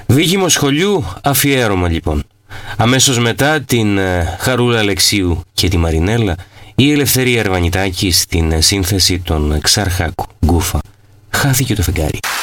Δίκημο σχολείου, αφιέρωμα λοιπόν. Αμέσως μετά την Χαρούλα Αλεξίου και τη Μαρινέλα, η Ελευθερία Αρβανιτάκη στην σύνθεση των Ξαρχάκου. Γκούφα. Χάθηκε το φεγγάρι.